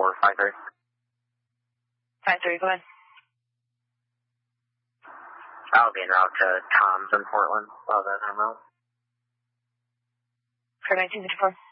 5453. 53, go ahead. I'll be en route to Tom's in Portland. Oh, that I'm out. For 1954.